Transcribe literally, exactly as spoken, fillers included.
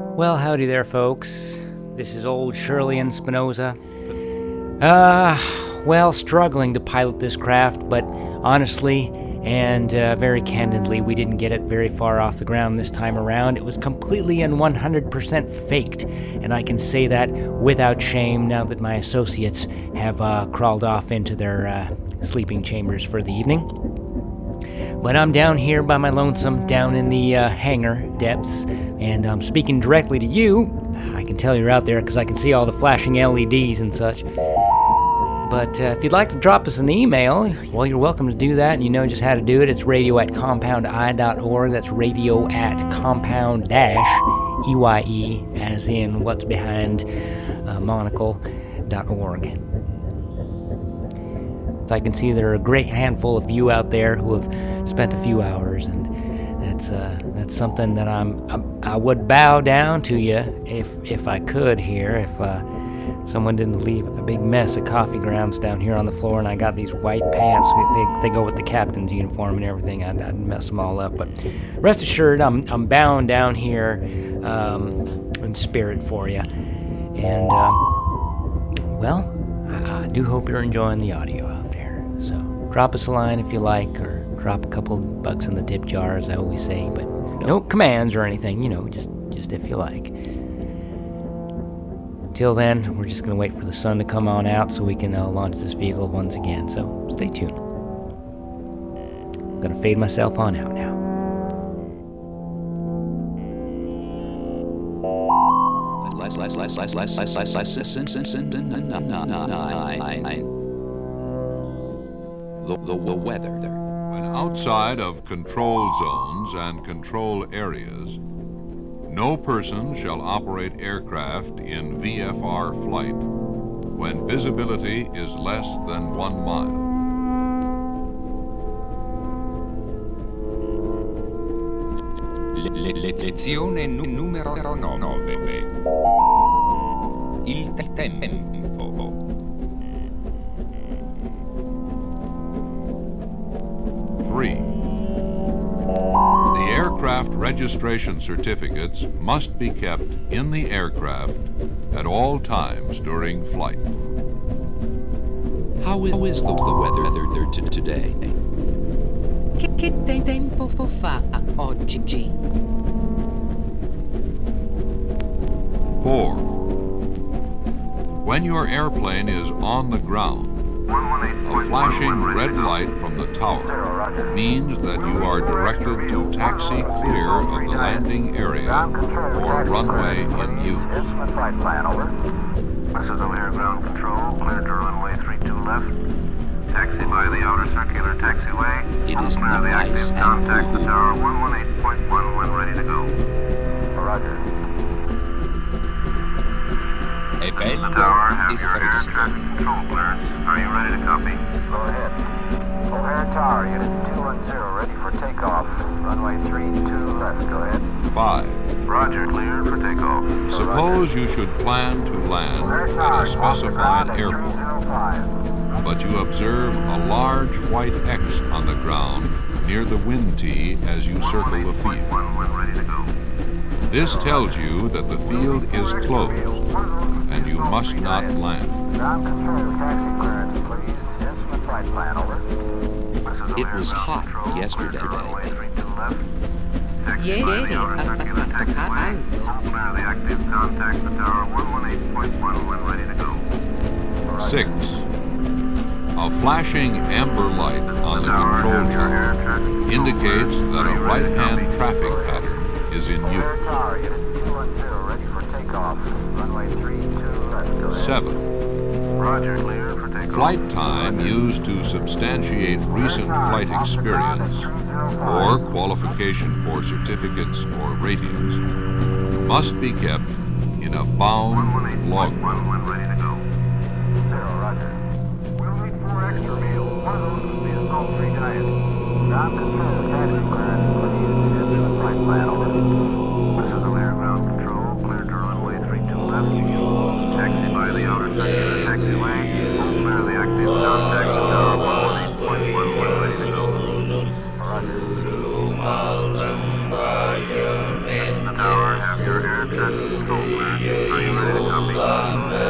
Well, howdy there, folks. This is old Shirley and Spinoza. Uh, well, struggling to pilot this craft, but honestly and uh, very candidly, we didn't get it very far off the ground this time around. It was completely and one hundred percent faked, and I can say that without shame now that my associates have uh, crawled off into their uh, sleeping chambers for the evening. But I'm down here by my lonesome, down in the uh, hangar depths, and I'm speaking directly to you. I can tell you're out there because I can see all the flashing L E Ds and such. But uh, if you'd like to drop us an email, well, you're welcome to do that, and you know just how to do it. It's radio at compound i dot org. That's radio at compound dash E Y E, as in what's behind uh, monocle dot org. I can see there are a great handful of you out there who have spent a few hours, and that's uh, that's something that I'm, I'm I would bow down to you if if I could here. If uh, someone didn't leave a big mess of coffee grounds down here on the floor, and I got these white pants, they they go with the captain's uniform and everything. I'd, I'd mess them all up. But rest assured, I'm I'm bowing down here um, in spirit for you, and um, well, I, I do hope you're enjoying the audio out there. So drop us a line if you like, or drop a couple bucks in the tip jar, as I always say, but no commands or anything, you know, just, just if you like. Till then, we're just going to wait for the sun to come on out so we can uh, launch this vehicle once again, so stay tuned. I'm going to fade myself on out now. Less, less, less, less, less, less, less, less, The, the, the weather. When outside of control zones and control areas, no person shall operate aircraft in V F R flight when visibility is less than one mile. Le, le, lezione nu- numero nove. Il tempo. Three. The aircraft registration certificates must be kept in the aircraft at all times during flight. How is, how is the, the weather there t- today? Che, che tempo fa oggi? Four. When your airplane is on the ground, a flashing red light from the tower means that you are directed to taxi clear of the landing area or runway in use. Instrument flight plan, over. This is O'Hare ground control, clear to runway three two left. Taxi by the outer circular taxiway. It is clear not the nice active and contact the cool. tower one one eight point one when ready to go. Roger. È bello The tower, e have your air fresco. traffic control clearance. Are you ready to copy? Go ahead. O'Hare Tower, unit two one zero, ready for takeoff. Runway three two left, go ahead. Five. Roger, cleared for takeoff. Suppose you should plan to land at a specified airport, but you observe a large white X on the ground near the wind tee as you circle the field. This tells you that the field is closed and you must not land. Ground control, taxi clearance, please. Instrument flight plan, over. It was hot yesterday. Ieri ha fatto caldo. Clear the active contact the tower one one eight point one when ready to go. Six. A flashing amber light on the control tower indicates that a right-hand traffic pattern is in use. Tower, unit two one zero, ready for takeoff. Runway three two left, go ahead. Seven. Roger, clear for takeoff. Flight time used to substantiate recent flight experience or qualification for certificates or ratings must be kept in a bound logbook. When ready to go. Zero, roger. We'll need four extra meals. One of those will be a salt free diet. Ground control, taxi clearance, please. Instrument flight plan, over. This is O'Hare ground control, clear to runway three two left. Taxi by the outer circular taxiway. Clear the active contact the tower one one eight point one when ready to go. Roger. The tower Tower, have your air traffic control plan. Are you ready to copy?